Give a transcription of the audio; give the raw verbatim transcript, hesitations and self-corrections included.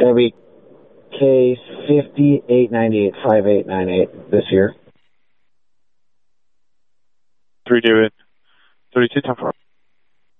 Going to be case fifty-eight ninety-eight, five eight nine eight this year. three David, thirty-two, ten four.